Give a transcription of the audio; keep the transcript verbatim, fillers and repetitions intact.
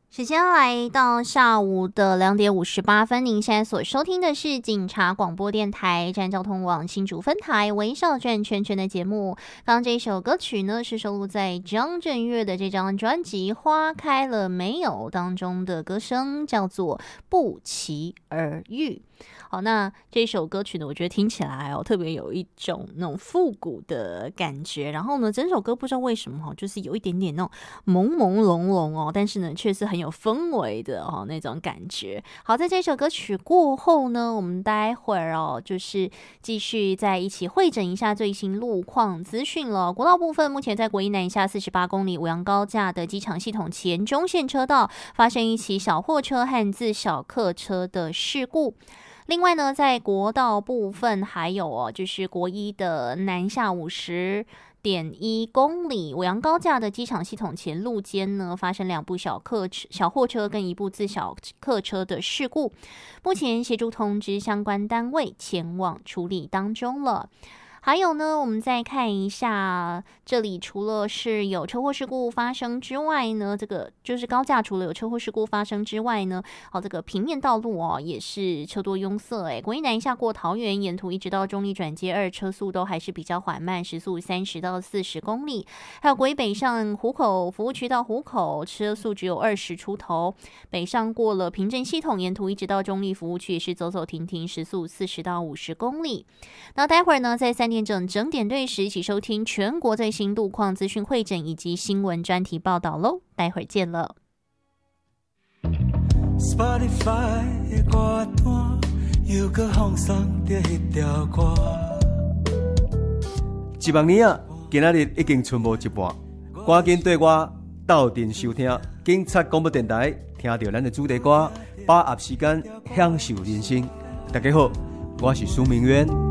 时间来到下午的两点五十八分，您现在所收听的是警察广播电台站交通网新竹分台微笑转圈圈的节目。刚刚这一首歌曲呢，是收录在张震岳的这张专辑《花开了没有》当中的歌声，叫做《不期而遇》。好，那这首歌曲呢，我觉得听起来哦，特别有一种那种复古的感觉。然后呢，整首歌不知道为什么哈，就是有一点点那种朦朦胧胧哦，但是呢，却是很有氛围的哦那种感觉。好，在这首歌曲过后呢，我们待会儿哦，就是继续再一起会诊一下最新路况资讯了。国道部分，目前在国一南下四十八公里五羊高架的机场系统前中线车道发生一起小货车和自小客车的事故。另外呢，在国道部分还有哦，就是国一的南下五十点一公里五羊高架的机场系统前路间呢，发生两部小客车、小货车跟一部自小客车的事故，目前协助通知相关单位前往处理当中了。还有呢，我们再看一下，这里除了是有车祸事故发生之外呢，这个就是高架除了有车祸事故发生之外呢，哦，这个平面道路哦也是车多拥塞诶。国一南下过桃园，沿途一直到中立转接二，车速都还是比较缓慢，时速三十到四十公里。还有国一北上湖口服务区到湖口，车速只有二十出头。北上过了平镇系统，沿途一直到中立服务区也是走走停停，时速四十到五十公里。那待会儿呢，在三点整整点对时一起收听全国最新路况资讯会诊以及新闻专题报道喽，待会儿见了。 Spotify 的歌单又搁放送着迄条歌，一万年啊，今仔日已经剩无一半，赶紧对我斗阵收听警察广播电台，听到咱的主题歌，把握时间享受人生。大家好，我是苏明渊。